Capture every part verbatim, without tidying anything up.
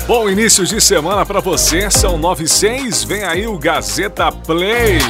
Bom início de semana pra você, são nove e seis, vem aí o Gazeta Play.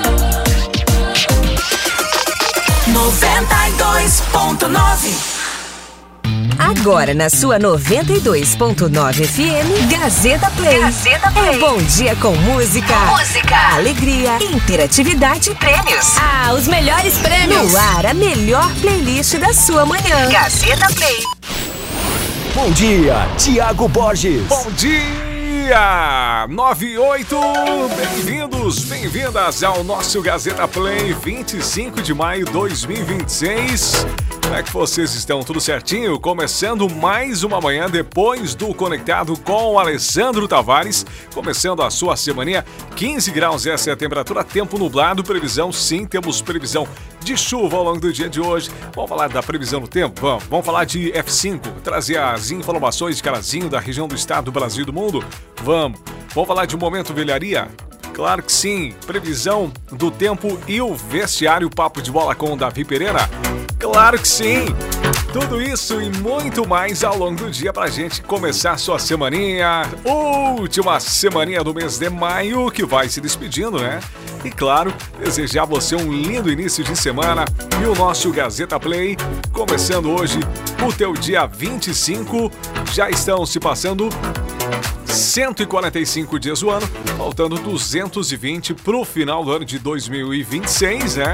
noventa e dois ponto nove. Agora na sua noventa e dois ponto nove F M, Gazeta Play. Gazeta Play. É bom dia com música, Música, alegria, interatividade, prêmios. Ah, os melhores prêmios. No ar, a melhor playlist da sua manhã. Gazeta Play. Bom dia, Tiago Borges. Bom dia, nove e oito, bem-vindos, bem-vindas ao nosso Gazeta Play, vinte e cinco de maio de dois mil e vinte e seis. Como é que vocês estão? Tudo certinho? Começando mais uma manhã depois do Conectado com o Alessandro Tavares. Começando a sua semaninha, quinze graus, essa é a temperatura, tempo nublado, previsão sim, temos previsão de chuva ao longo do dia de hoje. Vamos falar da previsão do tempo? Vamos. Vamos falar de F cinco, trazer as informações de Carazinho, da região do estado, do Brasil e do mundo? Vamos. Vamos falar de Momento Velharia? Claro que sim. Previsão do tempo e o vestiário, papo de bola com o Davi Pereira? Claro que sim! Tudo isso e muito mais ao longo do dia pra gente começar a sua semaninha, última semaninha do mês de maio, que vai se despedindo, né? E claro, desejar a você um lindo início de semana e o nosso Gazeta Play, começando hoje o teu dia vinte e cinco, já estão se passando cento e quarenta e cinco dias do ano, faltando duzentos e vinte pro final do ano de dois mil e vinte e seis, né?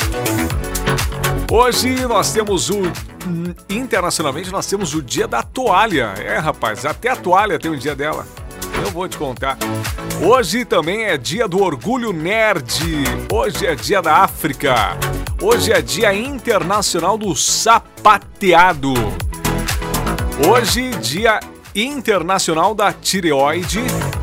Hoje nós temos o, internacionalmente, nós temos o dia da toalha. É, rapaz, até a toalha tem um dia dela. Eu vou te contar. Hoje também é dia do orgulho nerd. Hoje é dia da África. Hoje é dia internacional do sapateado. Hoje, dia internacional da tireoide.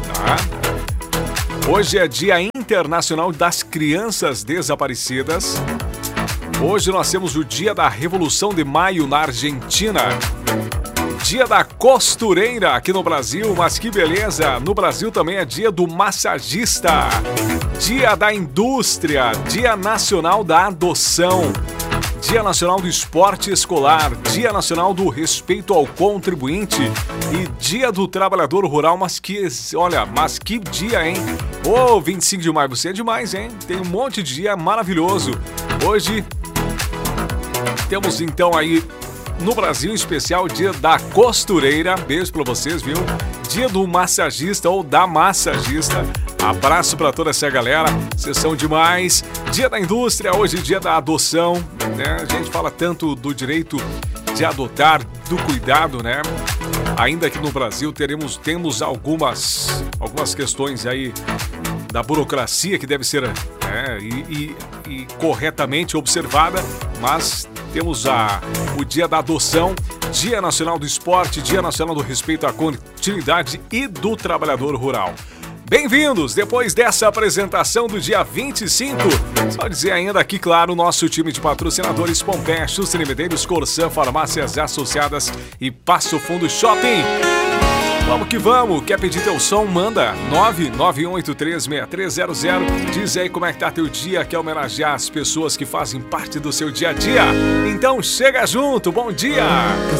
Tá? Hoje é dia internacional das crianças desaparecidas. Hoje nós temos o dia da Revolução de Maio na Argentina. Dia da costureira aqui no Brasil, mas que beleza! No Brasil também é dia do massagista. Dia da indústria, dia nacional da adoção. Dia nacional do esporte escolar, dia nacional do respeito ao contribuinte e dia do trabalhador rural, mas que, olha, mas que dia, hein? Ô, oh, vinte e cinco de maio, você é demais, hein? Tem um monte de dia maravilhoso. Hoje temos então aí no Brasil em especial dia da costureira, beijo pra vocês, viu? Dia do massagista ou da massagista, abraço pra toda essa galera, vocês são demais. Dia da indústria, hoje dia da adoção, né? A gente fala tanto do direito de adotar, do cuidado, né? Ainda que no Brasil teremos, temos algumas, algumas questões aí da burocracia que deve ser é, e, e, e corretamente observada, mas temos a, o dia da adoção, dia nacional do esporte, dia nacional do respeito à continuidade e do trabalhador rural. Bem-vindos! Depois dessa apresentação do dia vinte e cinco, só dizer ainda que, claro, o nosso time de patrocinadores Pompeia, Schuster e Medeiros, Corsã, Farmácias Associadas e Passo Fundo Shopping. Vamos que vamos! Quer pedir teu som? Manda nove nove um oito três seis três zero zero. Diz aí como é que tá teu dia, quer homenagear as pessoas que fazem parte do seu dia a dia. Então chega junto, bom dia!